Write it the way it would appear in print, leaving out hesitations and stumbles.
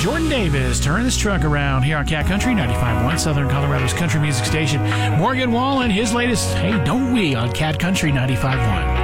Jordan Davis, turn this truck around here on Cat Country 95.1, Southern Colorado's country music station. Morgan Wallen, his latest Hey Don't We on Cat Country 95.1.